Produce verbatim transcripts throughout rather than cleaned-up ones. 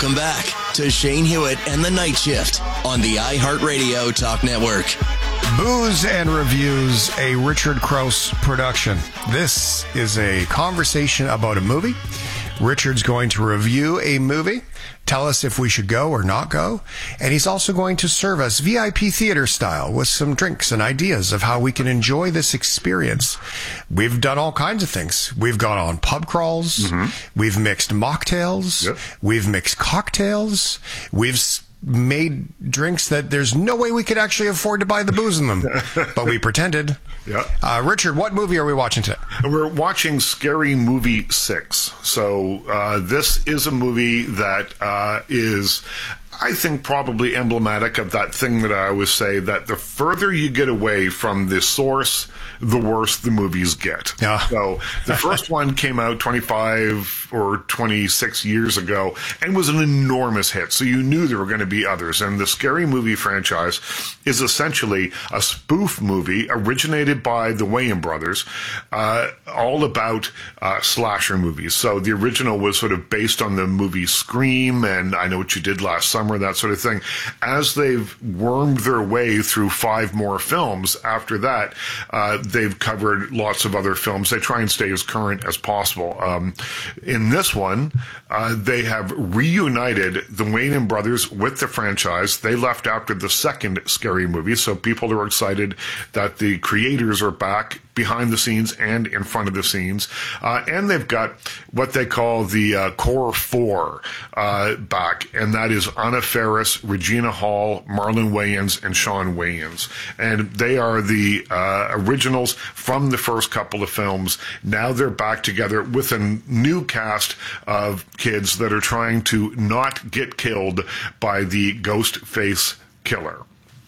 Welcome back to Shane Hewitt and the Night Shift on the iHeartRadio Talk Network. Booze and Reviews, a Richard Crouse production. This is a conversation about a movie. Richard's going to review a movie, tell us if we should go or not go, and he's also going to serve us V I P theater style with some drinks and ideas of how we can enjoy this experience. We've done all kinds of things. We've gone on pub crawls. Mm-hmm. We've mixed mocktails. Yep. We've mixed cocktails. We've made drinks that there's no way we could actually afford to buy the booze in them, but we pretended. Yeah. Uh, Richard, what movie are we watching today? We're watching Scary Movie six. So uh, this is a movie that uh, is, I think, probably emblematic of that thing that I always say, that the further you get away from the source, the worse the movies get. Yeah. So the first one came out twenty-five or twenty-six years ago and was an enormous hit. So you knew there were going to be others. And the Scary Movie franchise is essentially a spoof movie originated by the Wayans brothers, uh, all about uh, slasher movies. So the original was sort of based on the movie Scream and I Know What You Did Last Summer, that sort of thing. As they've wormed their way through five more films after that, uh, they've covered lots of other films. They try and stay as current as possible. Um, in this one, uh, they have reunited the Wayans brothers with the franchise. They left after the second Scary Movie, so people are excited that the creators are back behind the scenes and in front of the scenes. Uh, and they've got what they call the uh, Core Four uh, back, and that is Anna Faris, Regina Hall, Marlon Wayans, and Sean Wayans. And they are the uh, originals from the first couple of films. Now they're back together with a new cast of kids that are trying to not get killed by the ghost face killer.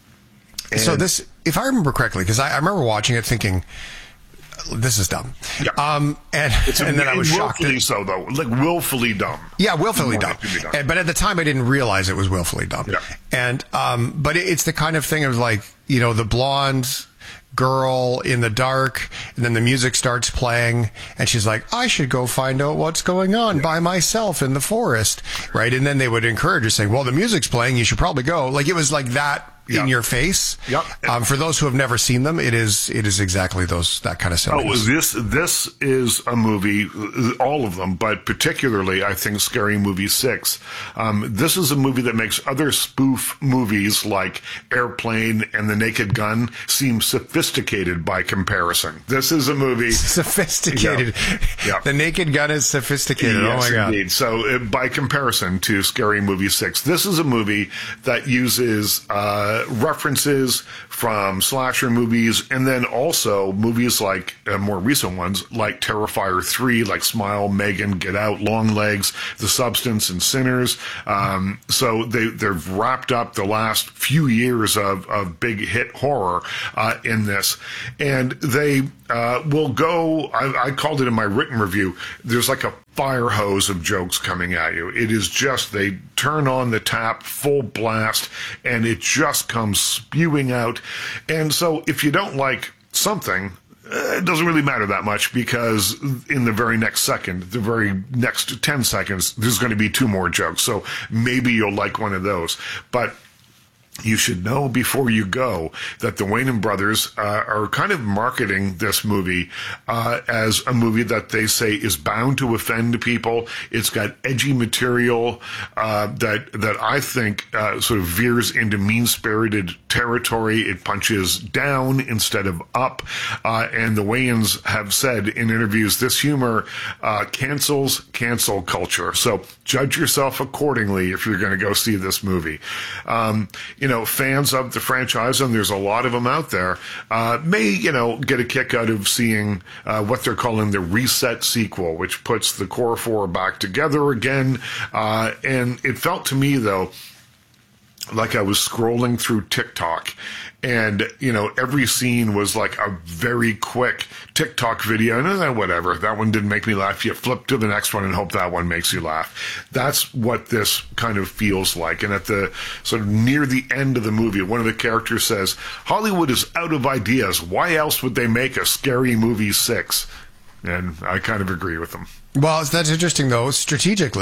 And so this, if I remember correctly, because I, I remember watching it thinking, this is dumb. Yeah. Um, and, it's and then I was shocked. Willfully so, though. Like, willfully dumb. Yeah, willfully dumb. dumb. And, but at the time, I didn't realize it was willfully dumb. Yeah. And, um, but it, it's the kind of thing of like, you know, the blonde girl in the dark, and then the music starts playing, and she's like, I should go find out what's going on yeah. by myself in the forest, right? And then they would encourage her, saying, well, the music's playing, you should probably go. Like, it was like that Yep. in your face. Yep. Um, for those who have never seen them, it is it is exactly those that kind of silliness. Oh, this this is a movie, all of them, but particularly I think Scary Movie six. Um, this is a movie that makes other spoof movies like Airplane and The Naked Gun seem sophisticated by comparison. This is a movie sophisticated. Yeah. Yeah. The Naked Gun is sophisticated. Yes, oh my god! Indeed. So uh, by comparison to Scary Movie six, this is a movie that uses Uh, references from slasher movies, and then also movies like uh, more recent ones like Terrifier three, like Smile, Megan, Get Out, Long Legs, The Substance, and Sinners. Um, so they, they've wrapped up the last few years of, of big hit horror uh, in this. And they uh, will go, I, I called it in my written review, there's like a fire hose of jokes coming at you. It is just, they turn on the tap full blast and it just comes spewing out. And so if you don't like something, it doesn't really matter that much, because in the very next second, the very next ten seconds, there's going to be two more jokes. So maybe you'll like one of those. But you should know before you go that the Wayans brothers uh, are kind of marketing this movie uh, as a movie that they say is bound to offend people. It's got edgy material uh, that that I think uh, sort of veers into mean-spirited territory. It punches down instead of up. Uh, and the Wayans have said in interviews, this humor uh, cancels cancel culture. So judge yourself accordingly if you're going to go see this movie. Um, you know, fans of the franchise, and there's a lot of them out there, uh, may, you know, get a kick out of seeing uh, what they're calling the Reset sequel, which puts the Core Four back together again. Uh, and it felt to me, though, like I was scrolling through TikTok, and, you know, every scene was like a very quick TikTok video. And then whatever, that one didn't make me laugh. You flip to the next one and hope that one makes you laugh. That's what this kind of feels like. And at the sort of near the end of the movie, one of the characters says, Hollywood is out of ideas. Why else would they make a Scary Movie six? And I kind of agree with them. Well, that's interesting, though. Strategically,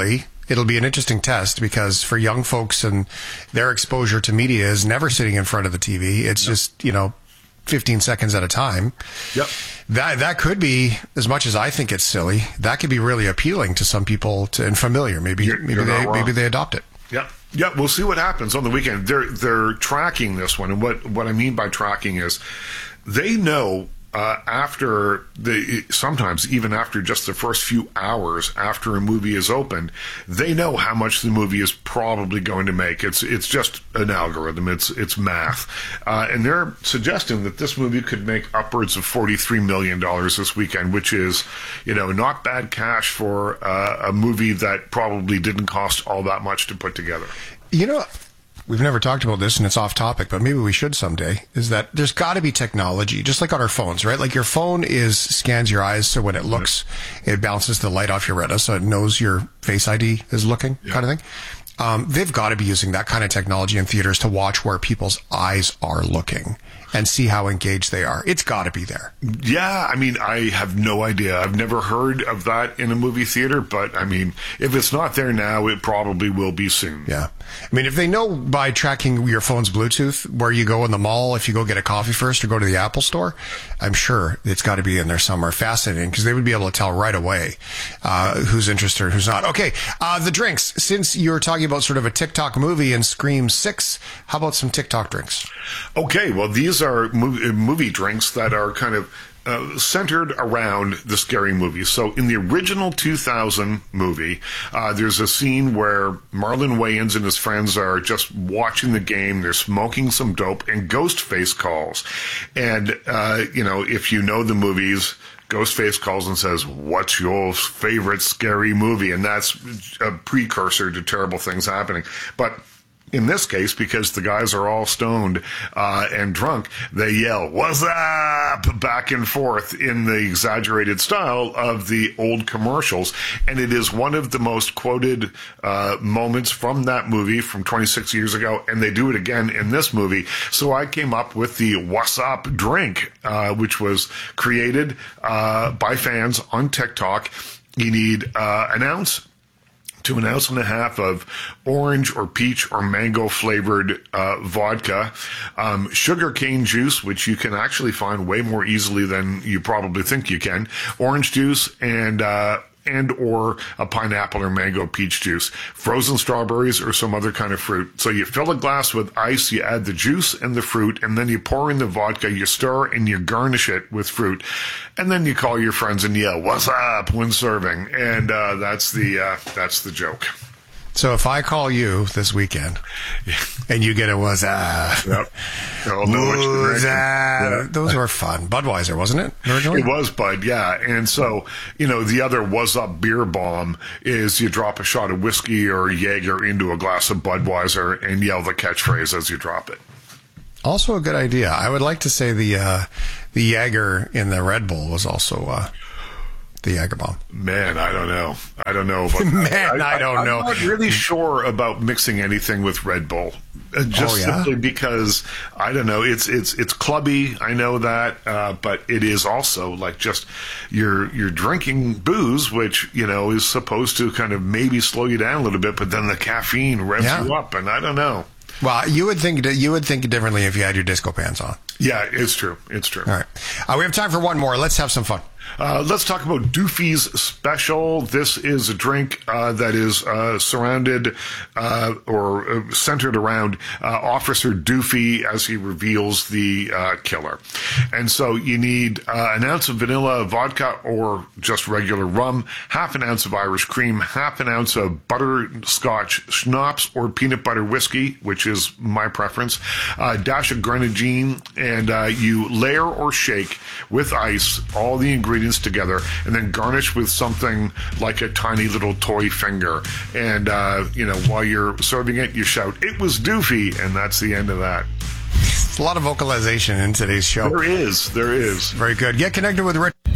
it'll be an interesting test because for young folks and their exposure to media is never sitting in front of the T V. It's yep. just, you know, fifteen seconds at a time. Yep. That that could be, as much as I think it's silly, that could be really appealing to some people to, and familiar. Maybe you're, maybe you're they maybe they adopt it. Yeah. Yeah, we'll see what happens on the weekend. They're they're tracking this one, and what, what I mean by tracking is they know uh, after the sometimes even after just the first few hours after a movie is opened, they know how much the movie is probably going to make. It's it's just an algorithm. It's it's math, uh, and they're suggesting that this movie could make upwards of forty-three million dollars this weekend, which is, you know, not bad cash for uh, a movie that probably didn't cost all that much to put together. You know, we've never talked about this, and it's off topic, but maybe we should someday, is that there's got to be technology, just like on our phones, right? Like your phone is scans your eyes, so when it looks, it bounces the light off your retina, so it knows your Face I D is looking, yeah. kind of thing. Um, they've got to be using that kind of technology in theaters to watch where people's eyes are looking and see how engaged they are. It's got to be there. Yeah, I mean, I have no idea. I've never heard of that in a movie theater, but I mean, if it's not there now, it probably will be soon. Yeah. I mean, if they know by tracking your phone's Bluetooth where you go in the mall, if you go get a coffee first or go to the Apple store, I'm sure it's got to be in there somewhere. Fascinating, because they would be able to tell right away uh, who's interested or who's not. Okay, uh, the drinks. Since you're talking about sort of a TikTok movie and Scream six, how about some TikTok drinks? Okay, well, these are movie, movie drinks that are kind of Uh, centered around the Scary Movie. So in the original two thousand movie, uh, there's a scene where Marlon Wayans and his friends are just watching the game. They're smoking some dope, and Ghostface calls. And, uh, you know, if you know the movies, Ghostface calls and says, "What's your favorite scary movie?" And that's a precursor to terrible things happening. But in this case, because the guys are all stoned uh, and drunk, they yell, "What's up?" back and forth in the exaggerated style of the old commercials. And it is one of the most quoted uh, moments from that movie from twenty-six years ago. And they do it again in this movie. So I came up with the What's Up drink, uh, which was created uh, by fans on TikTok. You need uh, an ounce to an ounce and a half of orange or peach or mango flavored uh, vodka, um, sugar cane juice, which you can actually find way more easily than you probably think you can, orange juice, and uh, and or a pineapple or mango peach juice, frozen strawberries or some other kind of fruit. So you fill a glass with ice, you add the juice and the fruit, and then you pour in the vodka, you stir, and you garnish it with fruit. And then you call your friends and yell, "What's up?" when serving. And uh, that's the uh, that's the joke. So if I call you this weekend and you get a "What's up?" Yep. I'll know what you're drinking. Yeah. Those were fun. Budweiser, wasn't it, originally? It was Bud, yeah. And so, you know, the other "What's Up" beer bomb is you drop a shot of whiskey or Jaeger into a glass of Budweiser and yell the catchphrase as you drop it. Also a good idea. I would like to say the uh, the Jaeger in the Red Bull was also uh, the Jaeger bomb. Man, I don't know. I don't know about that. Man, I, I don't I, know. I'm not really sure about mixing anything with Red Bull. Uh, just oh, yeah? simply because, I don't know, it's it's it's clubby, I know that, uh, but it is also like just you're you're drinking booze, which, you know, is supposed to kind of maybe slow you down a little bit, but then the caffeine revs yeah. you up, and I don't know. Well, you would think you would think differently if you had your disco pants on. Yeah, it's true. It's true. All right. Uh, we have time for one more. Let's have some fun. Uh, let's talk about Doofy's Special. This is a drink uh, that is uh, surrounded uh, or uh, centered around uh, Officer Doofy as he reveals the uh, killer. And so you need uh, an ounce of vanilla vodka or just regular rum, half an ounce of Irish cream, half an ounce of butterscotch schnapps or peanut butter whiskey, which is my preference, a dash of grenadine, and uh, you layer or shake with ice all the ingredients together, and then garnish with something like a tiny little toy finger. And, uh, you know, while you're serving it, you shout, "It was Doofy," and that's the end of that. A lot of vocalization in today's show. There is. There is. Very good. Get connected with Rich.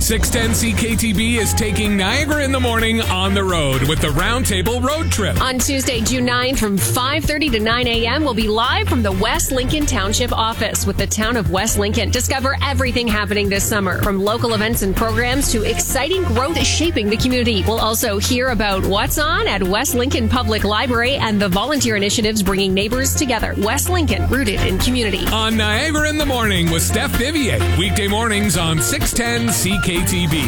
six ten C K T B is taking Niagara in the Morning on the road with the Roundtable Road Trip. On Tuesday, June ninth from five thirty to nine a.m., we'll be live from the West Lincoln Township office with the town of West Lincoln. Discover everything happening this summer, from local events and programs to exciting growth shaping the community. We'll also hear about what's on at West Lincoln Public Library and the volunteer initiatives bringing neighbors together. West Lincoln, rooted in community. On Niagara in the Morning with Steph Vivier. Weekday mornings on six ten C K T B.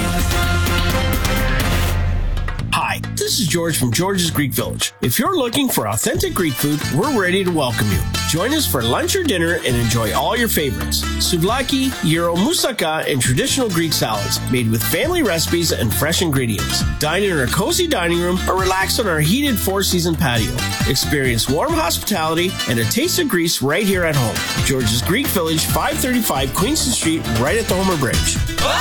Hi, this is George from George's Greek Village. If you're looking for authentic Greek food, we're ready to welcome you. Join us for lunch or dinner and enjoy all your favorites. Souvlaki, gyro, moussaka, and traditional Greek salads made with family recipes and fresh ingredients. Dine in our cozy dining room or relax on our heated four-season patio. Experience warm hospitality and a taste of Greece right here at home. George's Greek Village, five thirty-five Queenston Street, right at the Homer Bridge.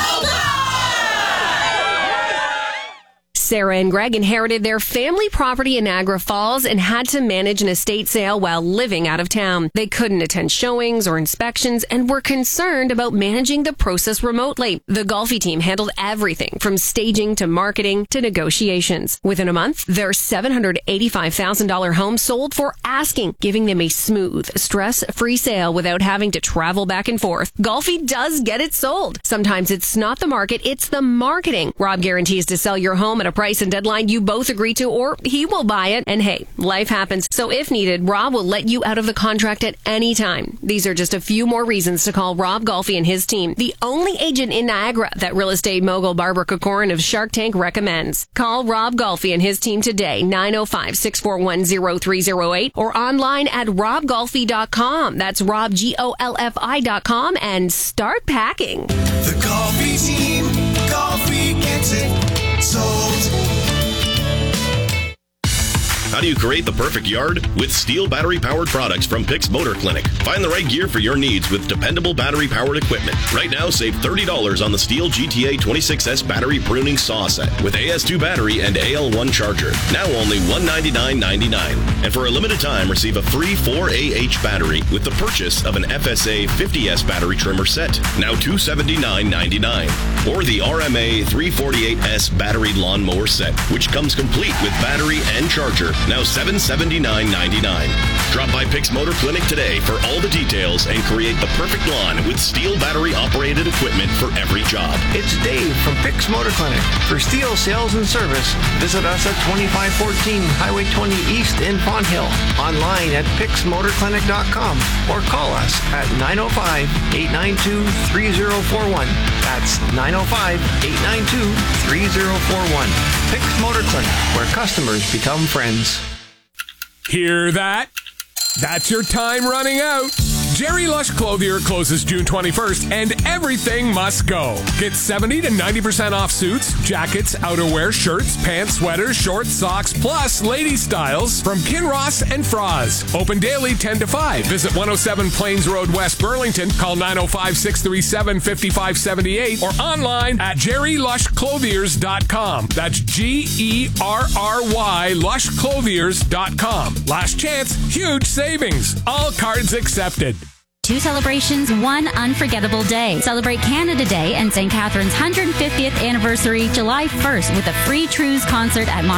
Sarah and Greg inherited their family property in Niagara Falls and had to manage an estate sale while living out of town. They couldn't attend showings or inspections and were concerned about managing the process remotely. The Golfi team handled everything from staging to marketing to negotiations. Within a month, their seven hundred eighty-five thousand dollars home sold for asking, giving them a smooth, stress-free sale without having to travel back and forth. Golfi does get it sold. Sometimes it's not the market, it's the marketing. Rob guarantees to sell your home at a price and deadline you both agree to, or he will buy it. And hey, life happens. So if needed, Rob will let you out of the contract at any time. These are just a few more reasons to call Rob Golfi and his team, the only agent in Niagara that real estate mogul Barbara Kokorin of Shark Tank recommends. Call Rob Golfi and his team today, nine oh five, six four one, oh three oh eight, or online at rob golfi dot com. That's Rob, G O L F I dot com, and start packing. The Golfi team, Golfi gets it sold. How do you create the perfect yard? With Steel battery-powered products from Pix Motor Clinic. Find the right gear for your needs with dependable battery-powered equipment. Right now, save thirty dollars on the Steel G T A twenty-six S battery pruning saw set with A S two battery and A L one charger. Now only one hundred ninety-nine ninety-nine. And for a limited time, receive a free four A H battery with the purchase of an F S A fifty S battery trimmer set. Now two hundred seventy-nine ninety-nine. Or the R M A three forty-eight S battery lawnmower set, which comes complete with battery and charger. Now seven hundred seventy-nine ninety-nine. Drop by Pix Motor Clinic today for all the details and create the perfect lawn with Steel battery-operated equipment for every job. It's Dave from Pix Motor Clinic. For Steel sales and service, visit us at twenty-five fourteen Highway twenty East in Fonthill. Online at pix motor clinic dot com or call us at nine oh five, eight nine two, three oh four one. That's nine oh five, eight nine two, three oh four one. Pix Motor Clinic, where customers become friends. Hear that? That's your time running out. Jerry Lush Clothier closes June twenty-first, and everything must go. Get seventy to ninety percent off suits, jackets, outerwear, shirts, pants, sweaters, shorts, socks, plus lady styles from Kinross and Froz. Open daily ten to five. Visit one oh seven Plains Road, West Burlington. Call nine oh five, six three seven, five five seven eight or online at jerry lush clothiers dot com. That's G E R R Y lush clothiers dot com. Last chance, huge savings. All cards accepted. Two celebrations, one unforgettable day. Celebrate Canada Day and Saint Catharines' one hundred fiftieth anniversary July first with a free Trews concert at Mon-